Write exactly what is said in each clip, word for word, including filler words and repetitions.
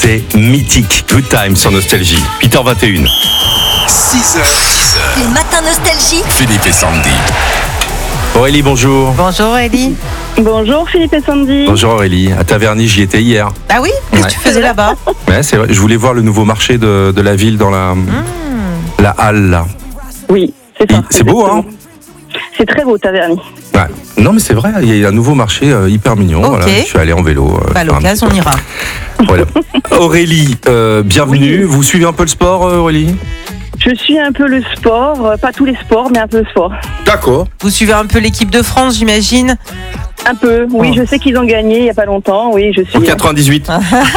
C'était mythique. Good Time sur Nostalgie. huit heures vingt et une. six heures dix. Les matins Nostalgie. Philippe et Sandy. Aurélie, bonjour. Bonjour Aurélie. Bonjour Philippe et Sandy. Bonjour Aurélie. À Taverny, j'y étais hier. Ah oui, qu'est-ce que Ouais. tu faisais là-bas? Ouais, c'est vrai. Je voulais voir le nouveau marché de, de la ville dans la, Mmh. la halle là. Oui, c'est ça. C'est beau, hein? C'est très beau Taverny. Ouais. Non, mais c'est vrai. Il y a un nouveau marché euh, hyper mignon. Ok. Voilà. Je suis allé en vélo. euh, Bah, à faire un l'occasion, on petit ira. peu. Voilà. Aurélie, euh, bienvenue. Vous suivez un peu le sport, euh, Aurélie? Je suis un peu le sport, euh, pas tous les sports, mais un peu le sport. D'accord. Vous suivez un peu l'équipe de France, j'imagine? Un peu, oui, Oh. je sais qu'ils ont gagné il n'y a pas longtemps, oui, je suis... En quatre-vingt-dix-huit.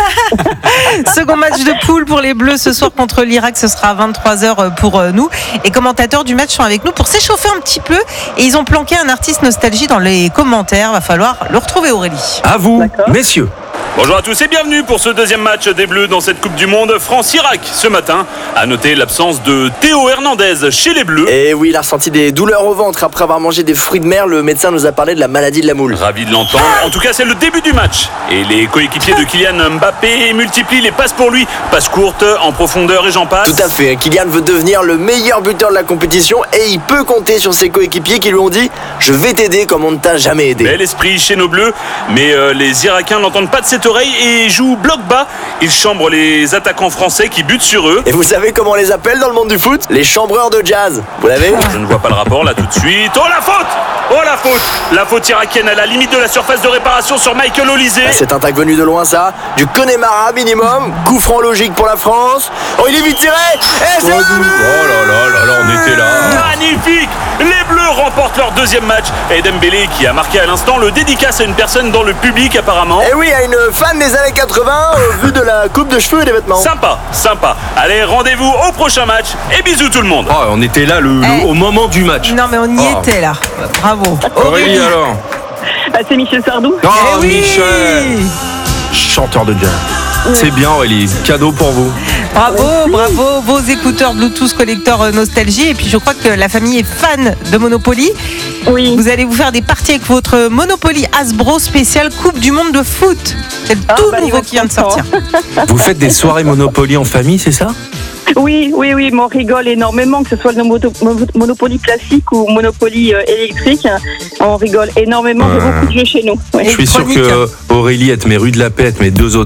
Second match de poule pour les Bleus ce soir contre l'Irak, ce sera à vingt-trois heures pour nous. Les commentateurs du match sont avec nous pour s'échauffer un petit peu et ils ont planqué un artiste nostalgie dans les commentaires. Va falloir le retrouver, Aurélie. À vous, D'accord. messieurs. Bonjour à tous et bienvenue pour ce deuxième match des Bleus dans cette Coupe du Monde France-Irak. Ce matin, à noter l'absence de Théo Hernandez chez les Bleus. Et oui, il a ressenti des douleurs au ventre après avoir mangé des fruits de mer. Le médecin nous a parlé de la maladie de la moule. Ravi de l'entendre. En tout cas, c'est le début du match. Et les coéquipiers de Kylian Mbappé multiplient les passes pour lui. Passes courtes, en profondeur et j'en passe. Tout à fait, Kylian veut devenir le meilleur buteur de la compétition et il peut compter sur ses coéquipiers qui lui ont dit « Je vais t'aider comme on ne t'a jamais aidé ». Bel esprit chez nos Bleus, mais euh, les Irakiens n'entendent pas de cette oreille et jouent bloc bas. Ils chambrent les attaquants français qui butent sur eux. Et vous savez comment on les appelle dans le monde du foot? Les chambreurs de jazz. Vous l'avez? Je ne vois pas le rapport là tout de suite. Oh la faute! Oh la faute! La faute irakienne à la limite de la surface de réparation sur Michael Olysée. Ah, c'est un tac venu de loin ça. Du Connemara minimum. Coup franc logique pour la France. Oh, il est vite tiré. Et c'est Oh un but. là là là là, on était là. Magnifique! Les Bleus remportent leur deuxième match. Et Dembélé, qui a marqué à l'instant, le dédicace à une personne dans le public apparemment. Et oui, à une fan des années quatre-vingts au vu de la coupe de cheveux et des vêtements. Sympa, sympa. Allez, rendez-vous au prochain match et bisous tout le monde. Oh, on était là le, le- Eh. au moment du match. Non, mais on y Oh. était là. Bravo. Aurélie alors. Ah, c'est Michel Sardou. Oh, Eh oui. Michel, chanteur de jazz. C'est bien, Aurélie. Cadeau pour vous. Bravo, bravo. Vos écouteurs Bluetooth collector Nostalgie. Et puis, je crois que la famille est fan de Monopoly. Oui. Vous allez vous faire des parties avec votre Monopoly Hasbro spécial Coupe du Monde de foot. C'est le Ah, tout bah, il nouveau va être qui vient de content. sortir. Vous faites des soirées Monopoly en famille, c'est ça? Oui, oui, oui, mais on rigole énormément, que ce soit le moto- Monopoly classique ou Monopoly euh, électrique. On rigole énormément, il y a Ouais. beaucoup de jeux chez nous. Oui. Je suis sûr chronique. que Aurélie, elle te met rue de la paix, elle te met deux autres.